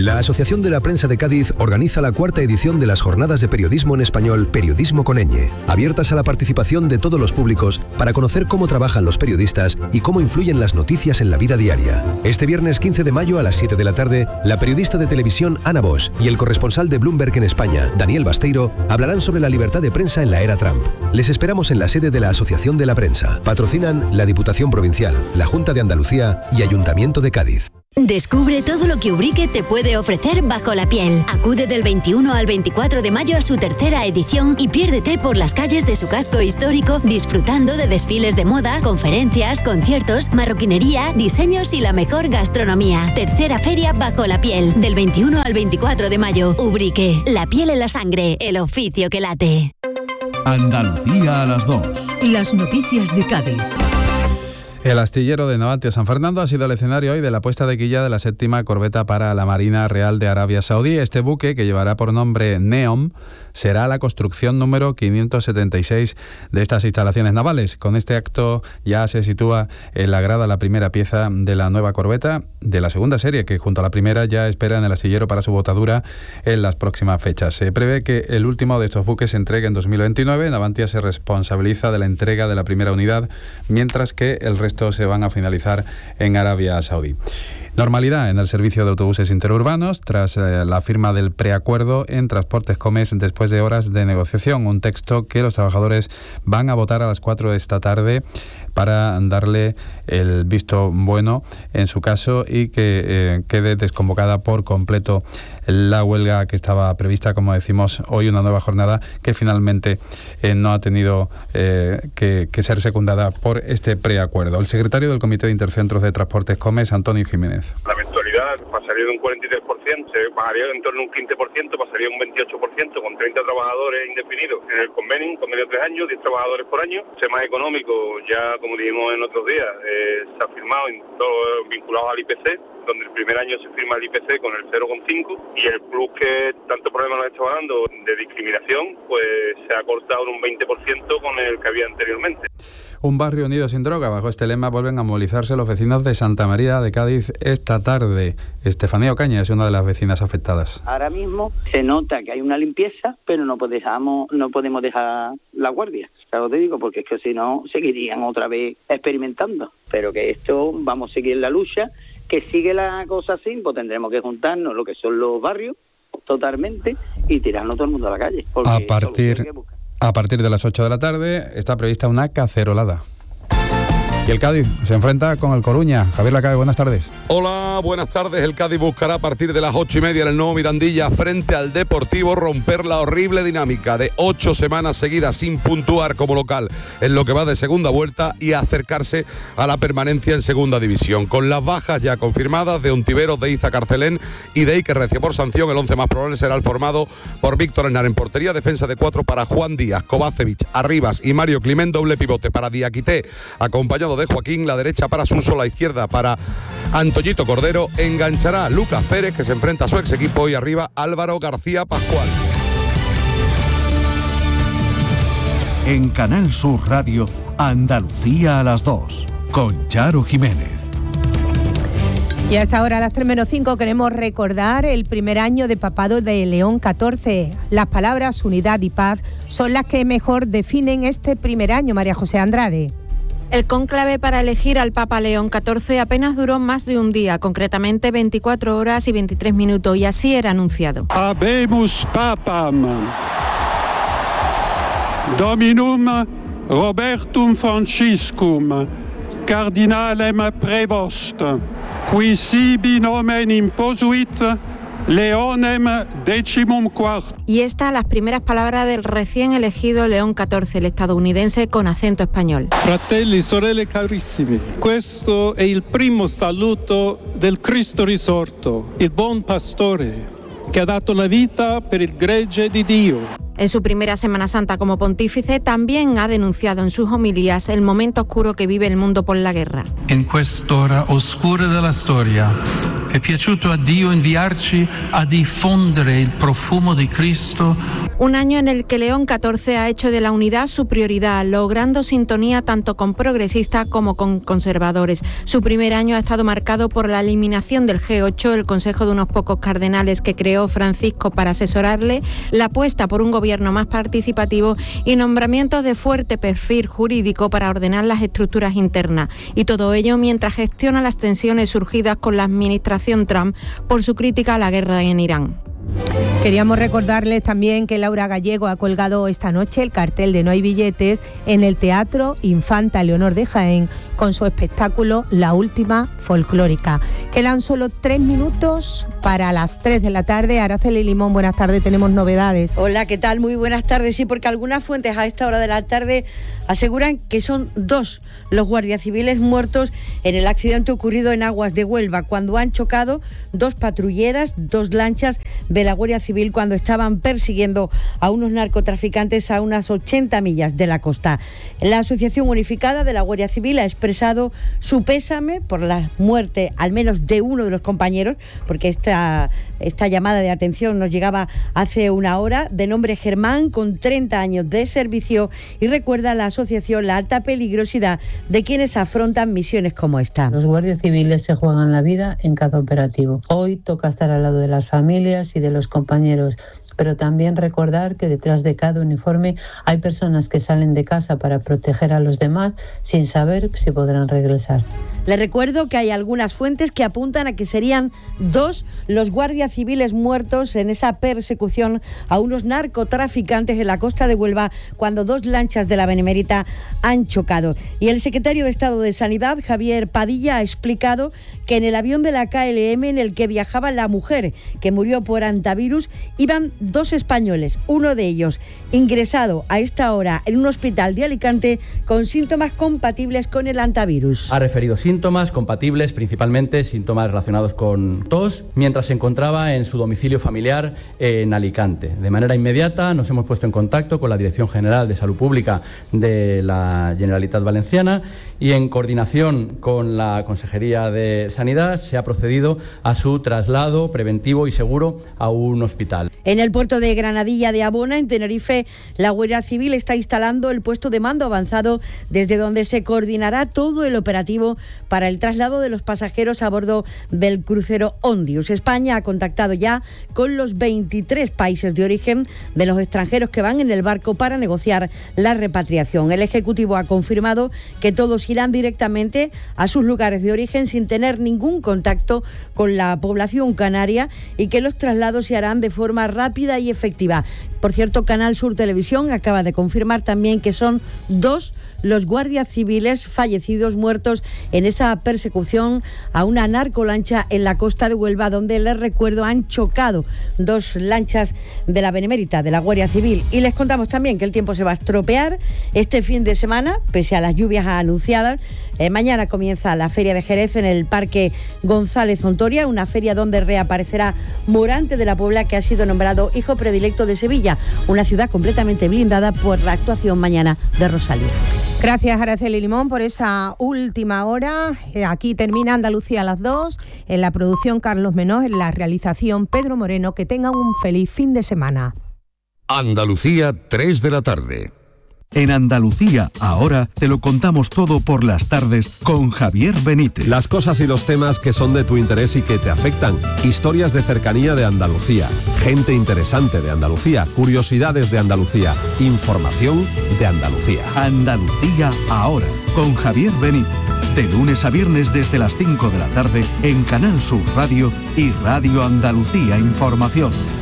La Asociación de la Prensa de Cádiz organiza la 4ª edición de las Jornadas de Periodismo en Español, Periodismo con ñ, abiertas a la participación de todos los públicos para conocer cómo trabajan los periodistas y cómo influyen las noticias en la vida diaria. Este viernes 15 de mayo a las 7 de la tarde, la periodista de televisión Ana Bosch y el corresponsal de Bloomberg en España, Daniel Basteiro, hablarán sobre la libertad de prensa en la era Trump. Les esperamos en la sede de la Asociación de la Prensa. Patrocinan la Diputación Provincial, la Junta de Andalucía y Ayuntamiento de Cádiz. Descubre todo lo que Ubrique te puede ofrecer bajo la piel. Acude del 21 al 24 de mayo a su 3ª edición y piérdete por las calles de su casco histórico, disfrutando de desfiles de moda, conferencias, conciertos, marroquinería, diseños y la mejor gastronomía. 3ª Feria Bajo la Piel, del 21 al 24 de mayo. Ubrique, la piel en la sangre, el oficio que late. Andalucía a las 2. Las noticias de Cádiz. El astillero de Navantia San Fernando ha sido el escenario hoy de la puesta de quilla de la 7ª corbeta para la Marina Real de Arabia Saudí. Este buque, que llevará por nombre Neom, será la construcción número 576 de estas instalaciones navales. Con este acto ya se sitúa en la grada la primera pieza de la nueva corbeta de la segunda serie, que junto a la primera ya espera en el astillero para su botadura en las próximas fechas. Se prevé que el último de estos buques se entregue en 2029. Navantia se responsabiliza de la entrega de la primera unidad, mientras que el resto se van a finalizar en Arabia Saudí. Normalidad en el servicio de autobuses interurbanos tras la firma del preacuerdo en Transportes Comes después de horas de negociación. Un texto que los trabajadores van a votar a las 4 de esta tarde para darle el visto bueno en su caso y que quede desconvocada por completo la huelga que estaba prevista, como decimos, hoy una nueva jornada que finalmente no ha tenido que ser secundada por este preacuerdo. El secretario del Comité de Intercentros de Transportes Comes, Antonio Jiménez. La eventualidad pasaría de un 43%, se pagaría en torno a un 15%, pasaría a un 28% con 30 trabajadores indefinidos en el convenio de 3 años, 10 trabajadores por año. Tema económico, ya como dijimos en otros días, se ha firmado en todo vinculado al IPC, donde el primer año se firma el IPC con el 0,5 y el plus que tanto problema nos estaba dando de discriminación, pues se ha cortado en un 20% con el que había anteriormente. Un barrio unido sin droga. Bajo este lema vuelven a movilizarse los vecinos de Santa María de Cádiz esta tarde. Estefanía Ocaña es una de las vecinas afectadas. Ahora mismo se nota que hay una limpieza, pero no podemos dejar la guardia. Claro, te digo, porque es que si no seguirían otra vez experimentando. Pero que esto vamos a seguir la lucha, que sigue la cosa así, pues tendremos que juntarnos lo que son los barrios totalmente y tirarnos todo el mundo a la calle. A partir de las 8 de la tarde está prevista una cacerolada. Y el Cádiz se enfrenta con el Coruña. Javier Lacabe, buenas tardes. Hola, buenas tardes. El Cádiz buscará a partir de las 8:30 en el nuevo Mirandilla frente al Deportivo romper la horrible dinámica de 8 semanas seguidas sin puntuar como local en lo que va de segunda vuelta y acercarse a la permanencia en segunda división. Con las bajas ya confirmadas de Ontiveros, de Iza Carcelén y de Iker Recio por sanción, el 11 más probable será el formado por Víctor Henar en portería, defensa de 4 para Juan Díaz, Kovacevic, Arribas y Mario Climent, doble pivote para Diakité, acompañado de Joaquín, la derecha para Suso, la izquierda para Antoñito Cordero, enganchará Lucas Pérez, que se enfrenta a su ex equipo, y arriba Álvaro García Pascual. En Canal Sur Radio, Andalucía a las 2, con Charo Jiménez. Y hasta ahora, a las 3:05, queremos recordar el primer año de papado de León XIV. Las palabras unidad y paz son las que mejor definen este primer año, María José Andrade. El cónclave para elegir al Papa León XIV apenas duró más de un día, concretamente 24 horas y 23 minutos, y así era anunciado. Habemus papam, Dominum Robertum Franciscum, Cardinalem Prevost, qui sibi nomen imposuit Leonem XIV. Y estas las primeras palabras del recién elegido León XIV, el estadounidense con acento español. Fratelli, sorelle carissimi, questo è il primo saluto del Cristo risorto, il buon pastore, che ha dato la vita per il gregge di Dio. En su primera Semana Santa como pontífice también ha denunciado en sus homilías el momento oscuro que vive el mundo por la guerra. En quest'ora oscura della storia, È piaciuto a Dio inviarci a diffondere il profumo di Cristo. Un año en el que León XIV ha hecho de la unidad su prioridad, logrando sintonía tanto con progresistas como con conservadores. Su primer año ha estado marcado por la eliminación del G8, el consejo de unos pocos cardenales que creó Francisco para asesorarle, la apuesta por un gobierno más participativo y nombramientos de fuerte perfil jurídico para ordenar las estructuras internas. Y todo ello mientras gestiona las tensiones surgidas con la administración Trump por su crítica a la guerra en Irán. Queríamos recordarles también que Laura Gallego ha colgado esta noche el cartel de No hay billetes en el Teatro Infanta Leonor de Jaén con su espectáculo La Última Folclórica. Quedan solo 3 minutos para las 3 de la tarde. Araceli Limón, buenas tardes, tenemos novedades. Hola, ¿qué tal? Muy buenas tardes. Sí, porque algunas fuentes a esta hora de la tarde aseguran que son 2 los guardias civiles muertos en el accidente ocurrido en Aguas de Huelva, cuando han chocado 2 patrulleras, 2 lanchas de la Guardia Civil cuando estaban persiguiendo a unos narcotraficantes a unas 80 millas de la costa. La Asociación Unificada de la Guardia Civil ha expresado su pésame por la muerte al menos de uno de los compañeros, porque esta llamada de atención nos llegaba hace una hora, de nombre Germán, con 30 años de servicio, y recuerda a la asociación la alta peligrosidad de quienes afrontan misiones como esta. Los guardias civiles se juegan la vida en cada operativo. Hoy toca estar al lado de las familias y de los compañeros, pero también recordar que detrás de cada uniforme hay personas que salen de casa para proteger a los demás sin saber si podrán regresar. Les recuerdo que hay algunas fuentes que apuntan a que serían 2 los guardias civiles muertos en esa persecución a unos narcotraficantes en la costa de Huelva cuando 2 lanchas de la Benemérita han chocado. Y el secretario de Estado de Sanidad, Javier Padilla, ha explicado que en el avión de la KLM en el que viajaba la mujer que murió por antivirus iban 2 españoles, uno de ellos ingresado a esta hora en un hospital de Alicante con síntomas compatibles con el antivirus. Ha referido síntomas compatibles, principalmente síntomas relacionados con tos, mientras se encontraba en su domicilio familiar en Alicante. De manera inmediata nos hemos puesto en contacto con la Dirección General de Salud Pública de la Generalitat Valenciana y en coordinación con la Consejería de Sanidad se ha procedido a su traslado preventivo y seguro a un hospital. En el puerto de Granadilla de Abona, en Tenerife, la Guardia Civil está instalando el puesto de mando avanzado desde donde se coordinará todo el operativo para el traslado de los pasajeros a bordo del crucero Ondius. España ha contactado ya con los 23 países de origen de los extranjeros que van en el barco para negociar la repatriación. El Ejecutivo ha confirmado que todos irán directamente a sus lugares de origen sin tener ningún contacto con la población canaria y que los traslados se harán de forma rápida y efectiva. Por cierto, Canal Sur Televisión acaba de confirmar también que son 2 los guardias civiles fallecidos, muertos en esa persecución a una narcolancha en la costa de Huelva, donde, les recuerdo, han chocado 2 lanchas de la Benemérita, de la Guardia Civil. Y les contamos también que el tiempo se va a estropear este fin de semana, pese a las lluvias anunciadas. Mañana comienza la Feria de Jerez en el Parque González Ontoria, una feria donde reaparecerá Morante de la Puebla, que ha sido nombrado hijo predilecto de Sevilla, una ciudad completamente blindada por la actuación mañana de Rosalía. Gracias, Araceli Limón, por esa última hora. Aquí termina Andalucía a las 2. En la producción, Carlos Menor, en la realización, Pedro Moreno. Que tengan un feliz fin de semana. Andalucía, 3 de la tarde. En Andalucía, ahora te lo contamos todo por las tardes con Javier Benítez. Las cosas y los temas que son de tu interés y que te afectan. Historias de cercanía de Andalucía. Gente interesante de Andalucía. Curiosidades de Andalucía. Información de Andalucía. Andalucía, ahora, con Javier Benítez. De lunes a viernes desde las 5 de la tarde en Canal Sur Radio y Radio Andalucía Información.